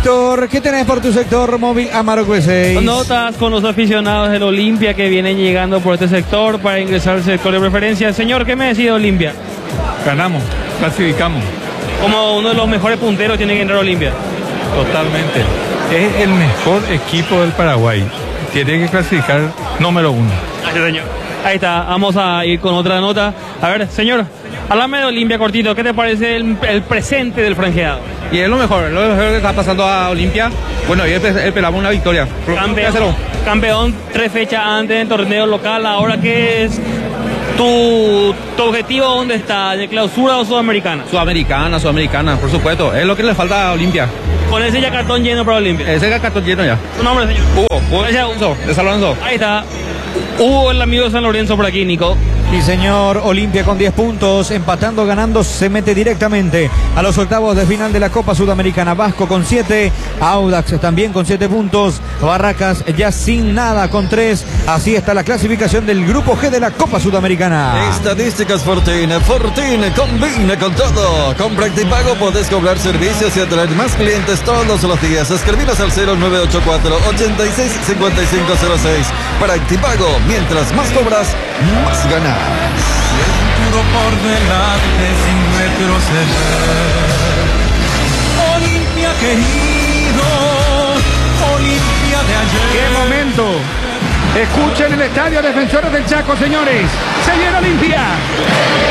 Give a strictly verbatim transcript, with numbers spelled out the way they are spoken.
Héctor, ¿qué tenés por tu sector móvil Amarok V seis? Notas con los aficionados del Olimpia que vienen llegando por este sector para ingresar al sector de preferencia. Señor, ¿qué me decide Olimpia? Ganamos, clasificamos. Como uno de los mejores punteros tiene que entrar Olimpia. Totalmente. Es el mejor equipo del Paraguay. Tiene que clasificar número uno. Gracias, señor. Ahí está, vamos a ir con otra nota. A ver, señor, háblame de Olimpia cortito. ¿Qué te parece el, el presente del franjeado? Y es lo mejor, es lo mejor que está pasando a Olimpia. Bueno, y esperamos una victoria. Campeón, campeón tres fechas antes del torneo local. Ahora, ¿qué es tu, tu objetivo? ¿Dónde está? ¿De clausura o sudamericana? Sudamericana, sudamericana, por supuesto. Es lo que le falta a Olimpia. Con ese ya cartón lleno para Olimpia. Ese ya cartón lleno ya. ¿Tu nombre, señor? Hugo, Hugo Gracias, Hugo. De San Lorenzo. Ahí está. Hugo, el amigo de San Lorenzo por aquí, Nico. Sí, señor. Olimpia con diez puntos, empatando, ganando, se mete directamente a los octavos de final de la Copa Sudamericana. Vasco con siete, Audax también con siete puntos, Barracas ya sin nada con tres. Así está la clasificación del Grupo G de la Copa Sudamericana. Estadísticas Fortine, Fortine, combina con todo. Con Practipago podés cobrar servicios y atraer más clientes todos los días. Escribinos al cero nueve ocho cuatro, ochenta y seis, cincuenta y cinco cero seis. Practipago, mientras más cobras, más ganas. Futuro por delante sin retroceder. Olimpia querido, Olimpia de ayer. ¡Qué momento! Escuchen el estadio Defensores del Chaco, señores. ¡Se viene Olimpia!